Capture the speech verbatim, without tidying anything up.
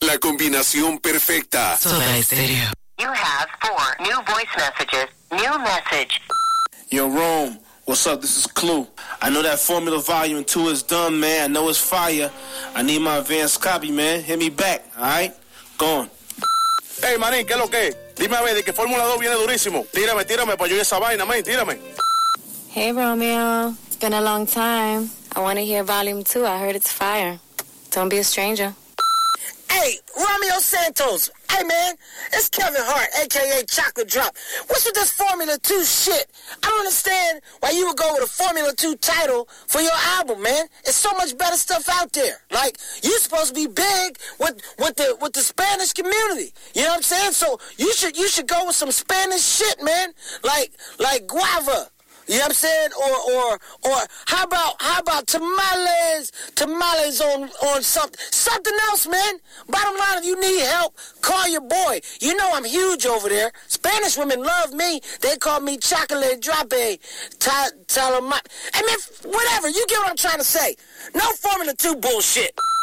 La combinación perfecta. Soda Stereo. You have four new voice messages. New message. Yo, Rome, what's up? This is Clue. I know that Formula Volume two is done, man. I know it's fire. I need my advanced copy, man. Hit me back, all right? Go on. Hey, manín, ¿qué es lo que es? Dime a ver, de que Fórmula dos viene durísimo. Tírame, tírame para yo esa vaina, man, tírame. Hey, Romeo. It's been a long time. I want to hear Volume two. I heard it's fire. Don't be a stranger. Hey, Romeo Santos. Hey, man, it's Kevin Hart, a k a. Chocolate Drop. What's with this Formula two shit? I don't understand why you would go with a Formula two title for your album, man. There's so much better stuff out there. Like, you're supposed to be big with, with the with the Spanish community. You know what I'm saying? So you should you should go with some Spanish shit, man. Like like guava. You know what I'm saying? Or or or how about how about tamales? Tamales on on something something else, man. Bottom line, if you need help, call your boy. You know I'm huge over there. Spanish women love me. They call me Chocolate Drape. Ta Talamat. I mean, whatever. You get what I'm trying to say. No Formula two bullshit.